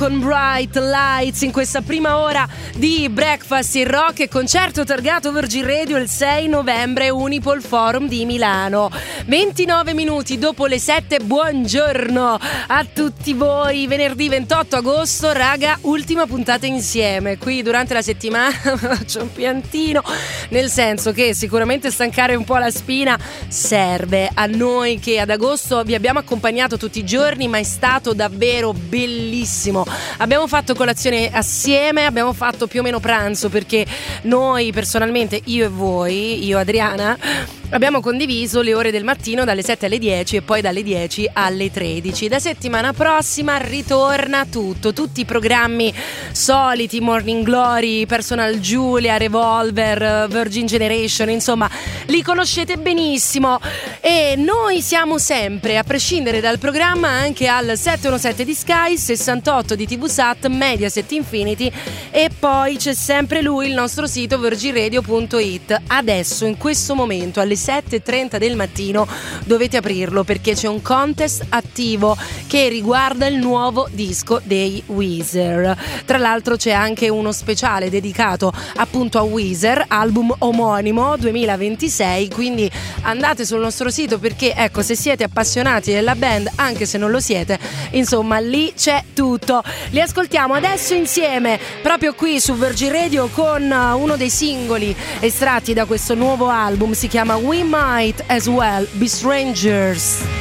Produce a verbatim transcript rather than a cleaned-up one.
con Bright Lights in questa prima ora di Breakfast in Rock e concerto targato Virgin Radio il sei novembre Unipol Forum di Milano. ventinove minuti dopo le sette, buongiorno a tutti voi. Venerdì ventotto agosto, raga, ultima puntata insieme. Qui durante la settimana faccio un piantino, nel senso che sicuramente stancare un po' la spina serve a noi che ad agosto vi abbiamo accompagnato tutti i giorni, ma è stato davvero bellissimo. Abbiamo fatto colazione assieme, abbiamo fatto più o meno pranzo, perché noi personalmente, io e voi, io Adriana, abbiamo condiviso le ore del mattino dalle sette alle dieci e poi dalle dieci alle tredici. Da settimana prossima ritorna tutto, tutti i programmi soliti, Morning Glory, Personal Giulia, Revolver, Virgin Generation, insomma li conoscete benissimo e noi siamo sempre, a prescindere dal programma, anche al settecentoundicesette di Sky, sessantotto di TVSat, Mediaset Infinity e poi c'è sempre lui, il nostro sito virgin radio punto it. Adesso in questo momento alle sette e trenta del mattino dovete aprirlo, perché c'è un contest attivo che riguarda il nuovo disco dei Weezer. Tra l'altro c'è anche uno speciale dedicato appunto a Weezer, album omonimo duemilaventisei, quindi andate sul nostro sito, perché ecco, se siete appassionati della band, anche se non lo siete, insomma lì c'è tutto. Li ascoltiamo adesso insieme proprio qui su Virgin Radio con uno dei singoli estratti da questo nuovo album, si chiama We Might As Well Be Strangers.